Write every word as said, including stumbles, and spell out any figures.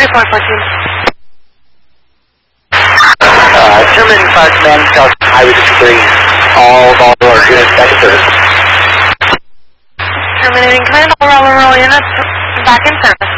four fourteen. Uh, German five command, South Highway fifty-three. All Volvo units back in service. Terminating command, all Rollo Roll units back in service.